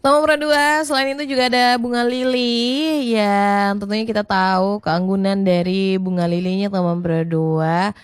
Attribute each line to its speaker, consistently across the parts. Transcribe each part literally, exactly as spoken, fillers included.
Speaker 1: Nomor dua, selain itu juga ada bunga lili yang tentunya kita tahu keanggunan dari bunga lilinya nomor dua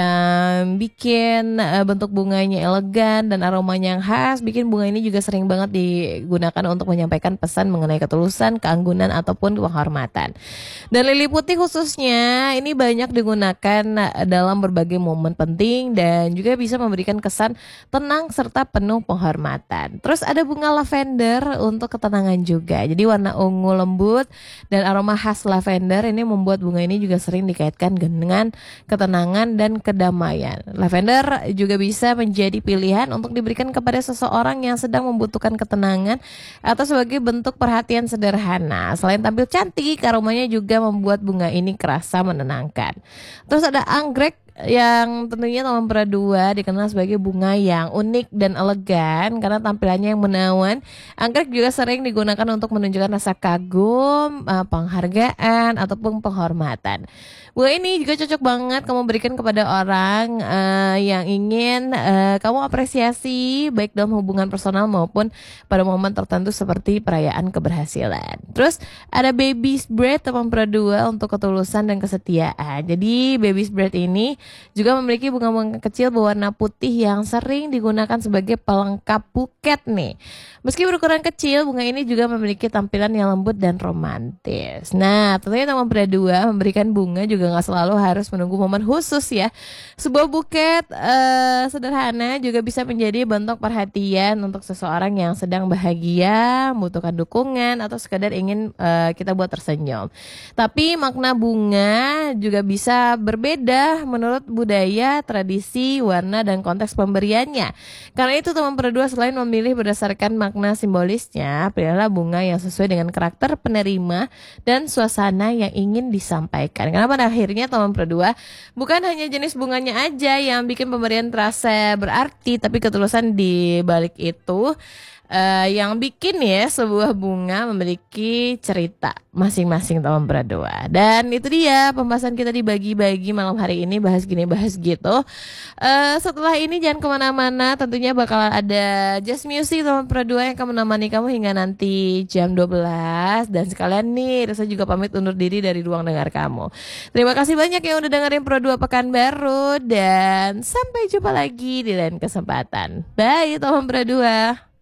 Speaker 1: yang bikin uh, bentuk bunganya elegan dan aromanya yang khas, bikin bunga ini juga sering banget digunakan untuk menyampaikan pesan mengenai ketulusan, keanggunan ataupun penghormatan. Dan lili putih khususnya ini banyak digunakan dalam berbagai momen penting dan juga bisa memberikan kesan tenang serta penuh penghormatan. Terus ada bunga lavender untuk ketenangan juga. Jadi warna ungu lembut dan aroma khas lavender ini membuat bunga ini juga sering dikaitkan dengan ketenangan dan kedamaian. Lavender juga bisa menjadi pilihan untuk diberikan kepada seseorang yang sedang membutuhkan ketenangan atau sebagai bentuk perhatian sederhana. Selain tampil cantik, aromanya juga membuat bunga ini kerasa menenangkan. Terus ada anggrek yang tentunya nomor dua dikenal sebagai bunga yang unik dan elegan karena tampilannya yang menawan. Anggrek juga sering digunakan untuk menunjukkan rasa kagum, penghargaan ataupun penghormatan. Bunga ini juga cocok banget kamu berikan kepada orang uh, yang ingin uh, kamu apresiasi baik dalam hubungan personal maupun pada momen tertentu seperti perayaan keberhasilan. Terus ada baby's breath nomor dua untuk ketulusan dan kesetiaan. Jadi baby's breath ini juga memiliki bunga-bunga kecil berwarna putih yang sering digunakan sebagai pelengkap buket nih. Meski berukuran kecil, bunga ini juga memiliki tampilan yang lembut dan romantis. Nah, tentunya nomor dua memberikan bunga juga nggak selalu harus menunggu momen khusus ya. Sebuah buket uh, sederhana juga bisa menjadi bentuk perhatian untuk seseorang yang sedang bahagia, membutuhkan dukungan atau sekadar ingin uh, kita buat tersenyum. Tapi makna bunga juga bisa berbeda menurut budaya, tradisi, warna, dan konteks pemberiannya. Karena itu teman berdua selain memilih berdasarkan makna simbolisnya, pilihlah bunga yang sesuai dengan karakter penerima dan suasana yang ingin disampaikan. Karena pada akhirnya teman berdua bukan hanya jenis bunganya aja yang bikin pemberian terasa berarti, tapi ketulusan di balik itu Uh, yang bikin ya sebuah bunga memiliki cerita masing-masing teman berdua. Dan itu dia pembahasan kita dibagi-bagi malam hari ini, bahas gini bahas gitu. Uh, setelah ini jangan kemana-mana, tentunya bakal ada Just Music teman berdua yang akan menemani kamu hingga nanti jam dua belas. Dan sekalian nih saya juga pamit undur diri dari ruang dengar kamu. Terima kasih banyak yang udah dengerin Pro dua Pekanbaru dan sampai jumpa lagi di lain kesempatan. Bye teman berdua.